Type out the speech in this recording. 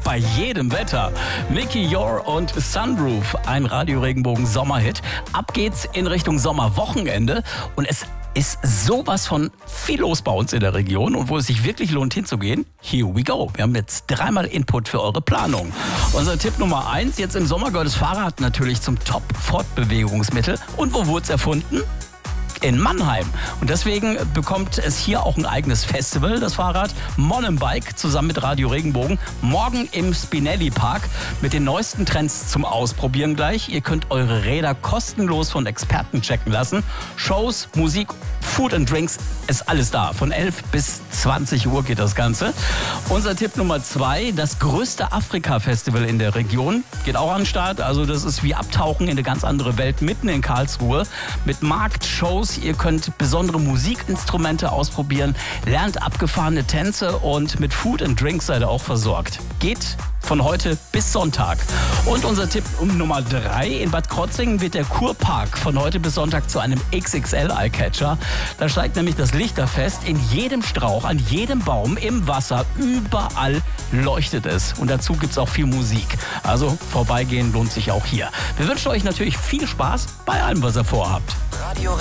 bei jedem Wetter. Mickey Your und Sunroof, ein Radio-Regenbogen Sommerhit. Ab geht's in Richtung Sommerwochenende und es ist sowas von viel los bei uns in der Region und wo es sich wirklich lohnt hinzugehen, here we go. Wir haben jetzt 3-mal Input für eure Planung. Unser Tipp Nummer 1, jetzt im Sommer gehört das Fahrrad natürlich zum Top-Fortbewegungsmittel. Und wo wurde es erfunden? In Mannheim. Und deswegen bekommt es hier auch ein eigenes Festival, das Fahrrad Mountainbike, zusammen mit Radio Regenbogen. Morgen im Spinelli Park mit den neuesten Trends zum Ausprobieren gleich. Ihr könnt eure Räder kostenlos von Experten checken lassen. Shows, Musik, Food and Drinks, ist alles da. Von 11 bis 20 Uhr geht das Ganze. Unser Tipp Nummer 2, das größte Afrika-Festival in der Region. Geht auch an den Start. Also das ist wie Abtauchen in eine ganz andere Welt mitten in Karlsruhe. Mit Markt, Shows, ihr könnt besondere Musikinstrumente ausprobieren, lernt abgefahrene Tänze und mit Food and Drinks seid ihr auch versorgt. Geht von heute bis Sonntag. Und unser Tipp Nummer 3, in Bad Krotzingen wird der Kurpark von heute bis Sonntag zu einem XXL Eyecatcher. Da steigt nämlich das Lichterfest. In jedem Strauch, an jedem Baum, im Wasser, überall leuchtet es. Und dazu gibt es auch viel Musik. Also vorbeigehen lohnt sich auch hier. Wir wünschen euch natürlich viel Spaß bei allem, was ihr vorhabt.